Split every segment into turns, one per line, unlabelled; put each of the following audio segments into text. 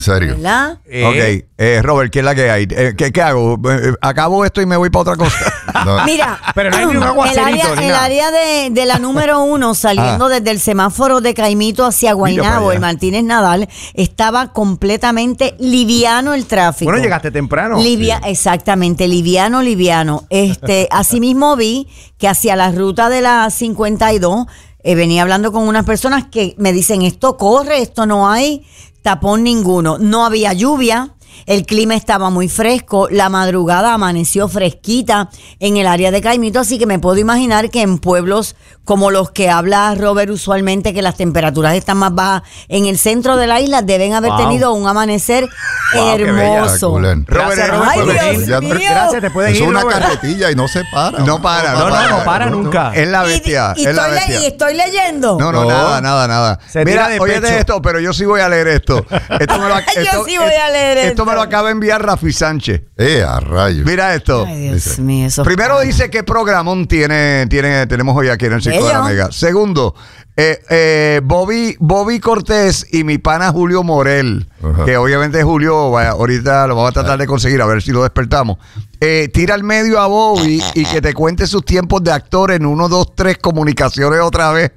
serio.
¿Verdad?
Ok, Robert, ¿qué es la que hay? ¿Qué hago? ¿Acabo esto y me voy para otra cosa?
No.
Mira,
pero no hay ni un aguacerito,
el área de la número 1, saliendo desde el semáforo de Caimito hacia Guaynabo, el Martínez Nadal, estaba completamente liviano el tráfico.
Bueno, llegaste temprano.
Exactamente, liviano. Asimismo vi que hacia la ruta de la 52, venía hablando con unas personas que me dicen, esto corre, esto no hay tapón ninguno. No había lluvia. El clima estaba muy fresco, la madrugada amaneció fresquita en el área de Caimito, así que me puedo imaginar que en pueblos como los que habla Robert usualmente, que las temperaturas están más bajas en el centro de la isla, deben haber tenido un amanecer hermoso.
Gracias,
Dios
te puedes ir,
es una
Robert.
carretilla y no se para.
No para.
No para nunca.
Es la bestia.
Y estoy leyendo.
No, nada. Mira, oye de esto, pero yo sí voy a leer esto.
Yo sí voy a leer esto.
Esto me lo acaba de enviar Rafi Sánchez.
A rayos.
Mira esto.
Ay, Dios mío, eso
Primero dice qué programón tenemos hoy aquí en el Circo de la Mega. Segundo, Bobby Cortés y mi pana Julio Morel, que obviamente Julio, ahorita lo vamos a tratar de conseguir, a ver si lo despertamos. Tira al medio a Bobby y que te cuente sus tiempos de actor en 1, 2, 3 comunicaciones otra vez.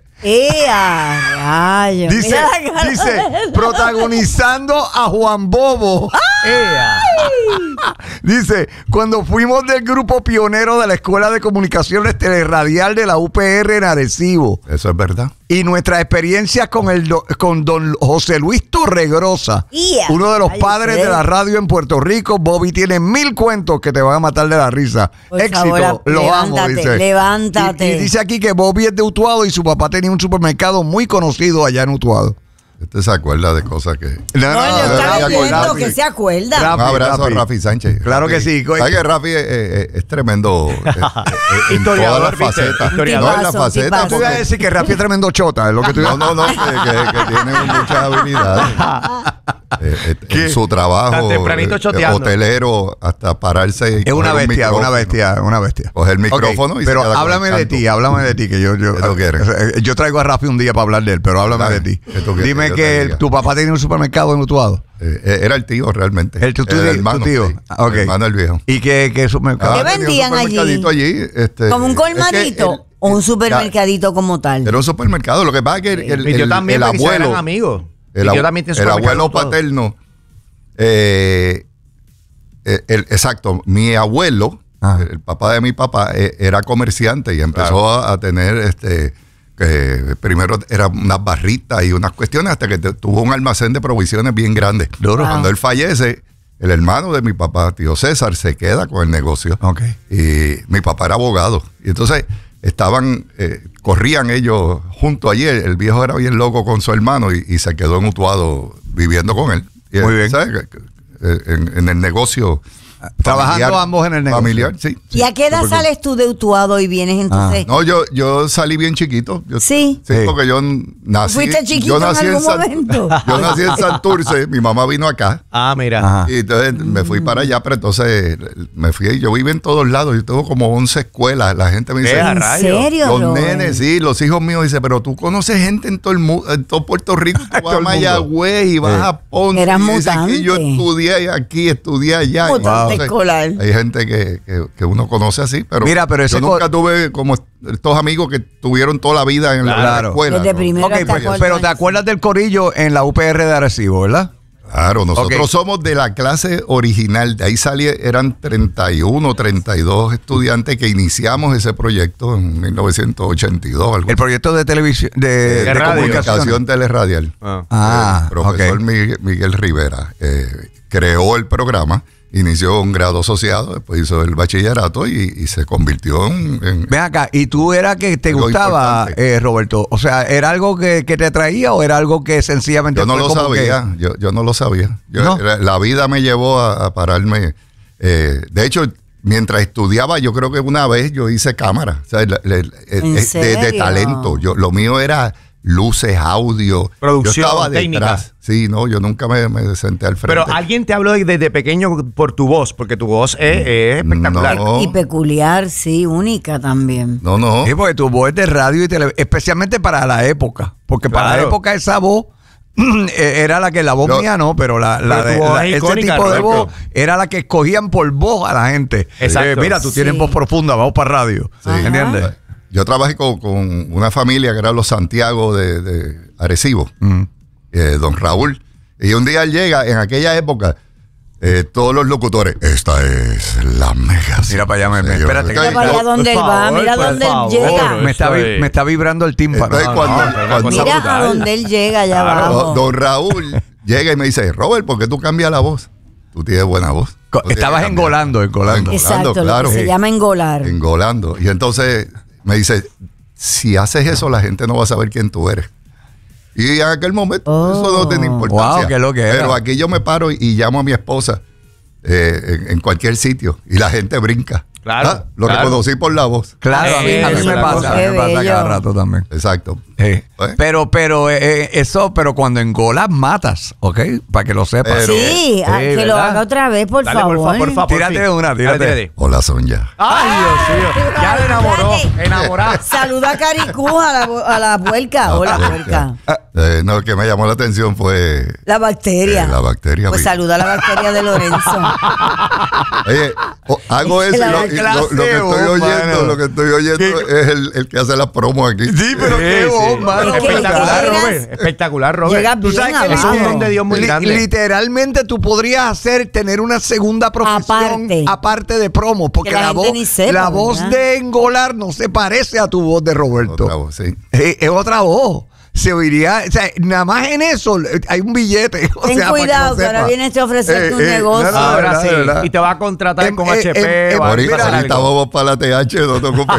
Dice, protagonizando a Juan Bobo. Dice, cuando fuimos del grupo pionero de la Escuela de Comunicaciones Teleradial de la UPR en Arecibo.
Eso es verdad.
Y nuestra experiencia con don José Luis Torregrosa, uno de los padres de la radio en Puerto Rico. Bobby tiene 1000 cuentos que te van a matar de la risa.
Por
Éxito,
favor,
lo amo, dice.
Levántate.
Y dice aquí que Bobby es de Utuado y su papá tenía un supermercado muy conocido allá en Utuado.
Usted se acuerda de cosas que...
No, está viendo que se acuerda.
Un abrazo a Rafi Sánchez.
Claro que sí.
¿Sabes que Rafi es tremendo en
historiador,
todas las facetas?
Historiador.
No, en las facetas.
Tú ibas a decir que Rafi es tremendo chota. Es lo que tú
No, que tiene muchas habilidades. En su trabajo hotelero, hasta pararse.
Es una bestia.
Coge el micrófono y
pero
se queda
háblame de ti, que yo traigo a Rafi un día para hablar de él, pero háblame de ti. Dime que tu papá tenía un supermercado en Utuado.
Era el tío realmente.
El hermano, tu tío.
Sí, el hermano del viejo.
¿Y qué supermercado?
¿Qué vendían allí?
¿Como
un colmadito o un supermercadito como tal?
Era un supermercado. Lo que pasa es que el abuelo...
amigos.
El abuelo paterno, exacto, mi abuelo, el papá de mi papá, era comerciante y empezó a tener, primero eran unas barritas y unas cuestiones hasta que tuvo un almacén de provisiones bien grande. Cuando él fallece, el hermano de mi papá, tío César, se queda con el negocio. Y mi papá era abogado. Y entonces corrían ellos junto allí. El viejo era bien loco con su hermano y se quedó en Utuado viviendo con él. Y
muy bien.
¿Sabes? En el negocio.
Trabajando ambos en el negocio.
Familiar, sí.
¿Y a qué edad sales tú de Utuado y vienes entonces?
No, yo salí bien chiquito.
Sí,
porque yo nací.
¿Fuiste chiquito en algún momento?
Yo nací en Santurce, mi mamá vino acá.
Mira.
Y entonces me fui para allá, pero entonces me fui. Yo vivo en todos lados. Yo tengo como 11 escuelas. La gente me dice.
¿En serio?
Los nenes, sí, los hijos míos dicen, pero tú conoces gente en todo el mundo, en todo Puerto Rico. Tú vas a Mayagüez y vas a Ponce.
Eras
mutante. Yo estudié aquí, estudié allá.
Escolar.
Hay gente que uno conoce así, pero, yo nunca tuve como estos amigos que tuvieron toda la vida en la escuela.
Desde primero hasta
pero te acuerdas del corillo en la UPR de Arecibo, ¿verdad?
Claro, nosotros somos de la clase original. De ahí eran 31, 32 estudiantes que iniciamos ese proyecto en 1982.
El proyecto de televisión, de
comunicación teleradial. El profesor Miguel Rivera creó el programa. Inició un grado asociado, después hizo el bachillerato y se convirtió en...
Ven acá, ¿y tú era que te gustaba, Roberto? O sea, ¿era algo que te atraía o era algo que sencillamente...
Yo no lo sabía, yo no lo sabía. La vida me llevó a pararme. De hecho, mientras estudiaba, yo creo que una vez yo hice cámara, o sea, de talento. Lo mío era... luces, audio.
Producción,
yo estaba
técnica.
Detrás. Sí, no, yo nunca me senté al frente.
Pero alguien te habló desde pequeño por tu voz, porque tu voz es espectacular.
No.
Y peculiar, sí, única también.
No.
Sí, porque tu voz es de radio y televisión, especialmente para la época. Porque para la época esa voz era la que la voz mía no, pero ese
icónica,
tipo de
Roberto.
voz era la que escogían por voz a la gente.
Exacto.
Mira, tú tienes voz profunda, vamos para radio.
Sí.
¿Entiendes?
Yo trabajé con una familia que era los Santiago de Arecibo, don Raúl. Y un día él llega, en aquella época, todos los locutores, esta es la mega.
Mira para allá, espérate.
Mira para allá donde él va, mira donde él llega.
Me está vibrando el tímpano.
Entonces, cuando
Mira a donde él llega allá abajo.
don Raúl llega y me dice, Robert, ¿por qué tú cambias la voz? Tú tienes buena voz. Tú tienes
Estabas
que cambiar.
engolando.
Exacto,
claro.
lo que se llama engolar.
Engolando. Y entonces me dice, si haces eso, la gente no va a saber quién tú eres. Y en aquel momento eso no tiene importancia.
Wow, qué lo que era.
Pero aquí yo me paro y llamo a mi esposa en cualquier sitio y la gente brinca.
Claro,
Lo
claro.
reconocí por la voz.
Claro, a mí
Eso
me
es la
pasa.
cosa.
A mí me
Qué
pasa cada
bello.
rato también.
Exacto. Pues,
Pero cuando engolas matas, ¿ok? Para que lo sepas.
Pero-
Sí, que lo
¿verdad?
haga otra vez, por
Dale,
favor.
por favor.
Tírate una, tírate.
Dale.
Hola, Sonia.
Ay, Dios mío. Ya le enamoró. Enamorada.
Saluda a Caricú, a la puerca. Hola, puerca.
No, que me llamó la atención fue
La bacteria.
la bacteria.
Pues saluda a la bacteria de Lorenzo.
Oye, hago eso y
La
lo que estoy oyendo es el que hace las promos aquí.
Sí, pero qué bomba.
Es que
Espectacular,
llegas-
Robert. Espectacular, Robert.
Llegas
Tú
bien
sabes que
es un
abajo.
don de Dios muy grande.
Literalmente tú podrías tener una segunda profesión aparte de promo, porque
Que la gente ni sepa,
la voz
¿verdad?
de engolar no se parece a tu voz de Roberto.
Otra voz, sí.
Es otra voz. Se oiría, o sea, nada más en eso hay un billete. O
Ten
sea, para
cuidado,
que
que
lo
ahora
sepa.
viene a ofrecerte un negocio.
no,
Ahora
verdad,
sí.
de verdad.
Y te va a contratar con HP.
em,
va a
mira,
pasar
Ahorita
algo.
vamos para la TH, no te ocupes.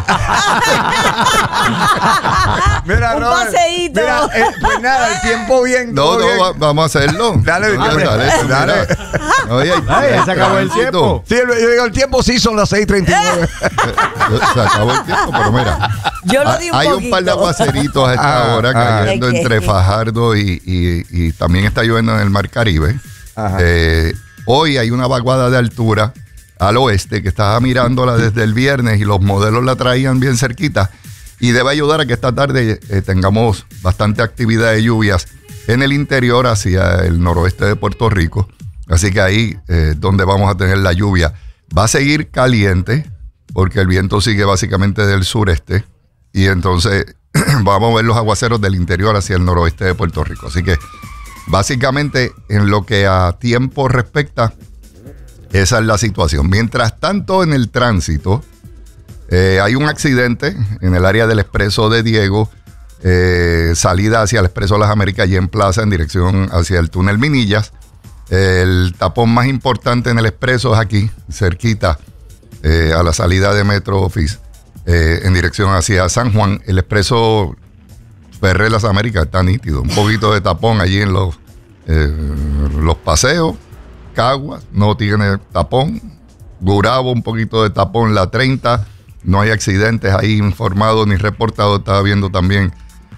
Mira,
Un
Robert,
paseíto.
mira, pues nada, el tiempo bien.
No,
todo
no,
bien.
vamos a hacerlo.
Dale, dale.
Oye,
Ay, se acabó el tiempo.
Sí, yo digo, el tiempo sí son las 6:39.
Se acabó el tiempo, pero mira.
Yo lo di un
Hay
poquito.
un par de aguaceritos a esta hora cayendo
¿De qué?
entre Fajardo y también está lloviendo en el Mar Caribe. Hoy hay una vaguada de altura al oeste que estaba mirándola desde el viernes y los modelos la traían bien cerquita y debe ayudar a que esta tarde tengamos bastante actividad de lluvias en el interior hacia el noroeste de Puerto Rico. Así que ahí donde vamos a tener la lluvia. Va a seguir caliente porque el viento sigue básicamente del sureste y entonces vamos a ver los aguaceros del interior hacia el noroeste de Puerto Rico. Así que básicamente en lo que a tiempo respecta, esa es la situación. Mientras tanto, en el tránsito, hay un accidente en el área del Expreso de Diego, salida hacia el Expreso Las Américas y en Plaza en dirección hacia el túnel Minillas. El tapón más importante en el Expreso es aquí, cerquita, a la salida de Metro Office, en dirección hacia San Juan. El Expreso Ferrer Las Américas está nítido, un poquito de tapón allí en los paseos. Caguas no tiene tapón. Gurabo un poquito de tapón. La 30 no hay accidentes ahí informados ni reportados. Estaba viendo también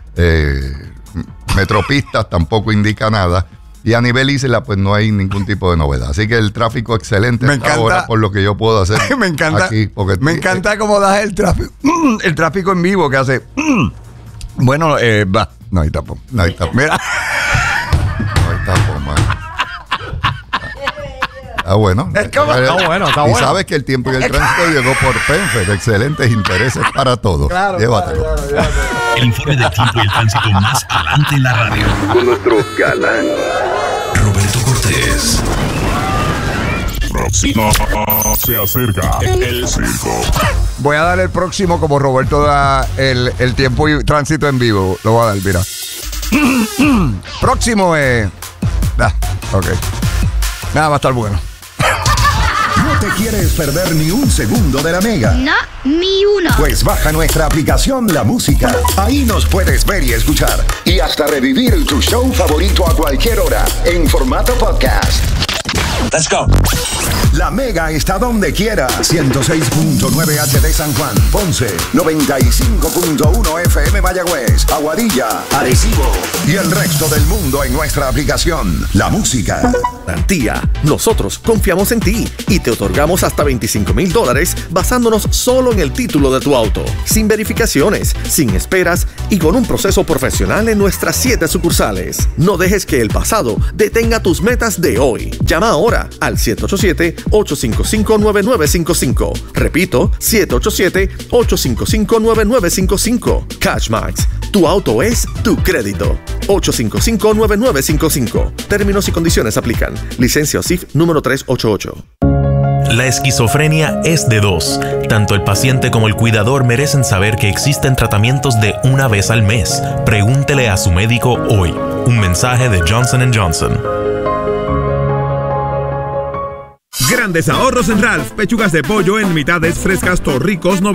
Metropistas, tampoco indica nada. Y a nivel isla, pues no hay ningún tipo de novedad. Así que el tráfico excelente
Me
hasta
encanta.
ahora por lo que yo puedo hacer.
Me encanta.
Aquí, porque
me encanta cómo das el tráfico en vivo que hace. Bueno, va. No hay tapón.
No hay tapón.
Mira.
No hay tapón, man. Ah, bueno.
Es como-
Está bueno, está
Y
bueno.
sabes que el tiempo y el tránsito llegó por PENFED. Excelentes intereses para todos. Llévatelo.
El informe del tiempo y el tránsito más adelante en la radio. Con nuestro galán Roberto Cortés.
Próximo se acerca el circo.
Voy a dar el próximo como Roberto da el tiempo y tránsito en vivo. Lo voy a dar, mira. Próximo es. Ok. Nada, va a estar bueno.
¿No te quieres perder ni un segundo de la Mega?
No, ni uno.
Pues baja nuestra aplicación La Música. Ahí nos puedes ver y escuchar. Y hasta revivir tu show favorito a cualquier hora en formato podcast.
Let's go.
La Mega está donde quiera. 106.9 HD San Juan, Ponce, 95.1 FM Mayagüez, Aguadilla, Arecibo y el resto del mundo en nuestra aplicación. La música.
Garantía. Nosotros confiamos en ti y te otorgamos hasta $25,000 basándonos solo en el título de tu auto, sin verificaciones, sin esperas y con un proceso profesional en nuestras 7 sucursales. No dejes que el pasado detenga tus metas de hoy. Llama ahora al 787-855-9955. Repito, 787-855-9955. CashMax. Tu auto es tu crédito. 855-9955. Términos y condiciones aplican. Licencia OSIF número 388.
La esquizofrenia es de dos. Tanto el paciente como el cuidador merecen saber que existen tratamientos de una vez al mes. Pregúntele a su médico hoy. Un mensaje de Johnson & Johnson.
Grandes ahorros en Ralph. Pechugas de pollo en mitades frescas Torricos